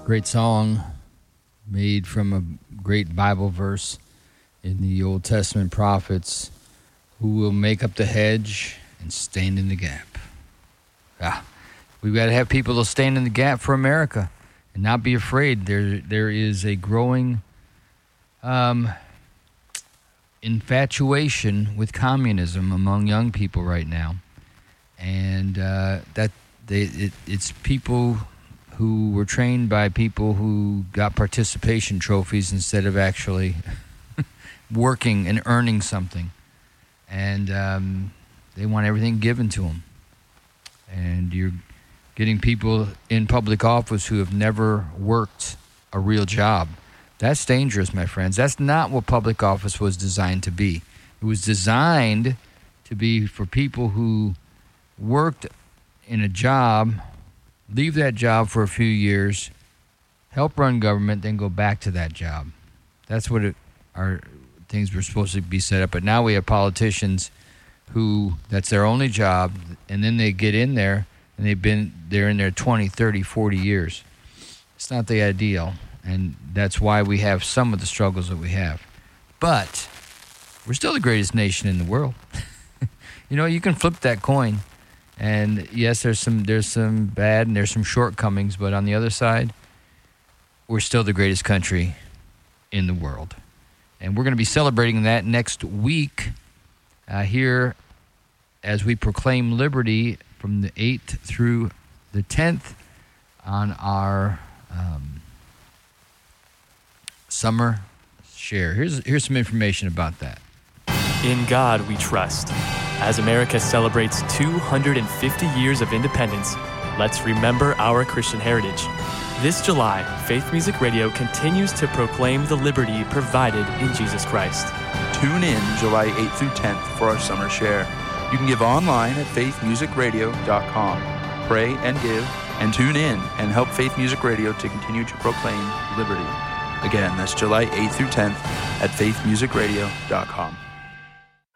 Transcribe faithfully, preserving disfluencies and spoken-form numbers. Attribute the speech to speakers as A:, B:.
A: Great song made from a great Bible verse in the Old Testament prophets, who will make up the hedge and stand in the gap. Ah, we've got to have people to stand in the gap for America and not be afraid. There, there is a growing um, infatuation with communism among young people right now, and uh, that they, it, it's people who were trained by people who got participation trophies instead of actually working and earning something. And um, they want everything given to them. And you're getting people in public office who have never worked a real job. That's dangerous, my friends. That's not what public office was designed to be. It was designed to be for people who worked in a job, leave that job for a few years, help run government, then go back to that job. That's what it, our things were supposed to be set up. But now we have politicians who, that's their only job, and then they get in there, and they've been, they're in there twenty, thirty, forty years. It's not the ideal, and that's why we have some of the struggles that we have. But we're still the greatest nation in the world. You know, you can flip that coin. And yes, there's some there's some bad and there's some shortcomings, but on the other side, we're still the greatest country in the world. And we're going to be celebrating that next week uh, here as we proclaim liberty from the eighth through the tenth on our um, summer share. Here's, here's some information about that.
B: In God we trust. As America celebrates two hundred fifty years of independence, let's remember our Christian heritage. This July, Faith Music Radio continues to proclaim the liberty provided in Jesus Christ.
C: Tune in July eighth through tenth for our summer share. You can give online at faith music radio dot com. Pray and give, and tune in and help Faith Music Radio to continue to proclaim liberty. Again, that's July eighth through tenth at faith music radio dot com.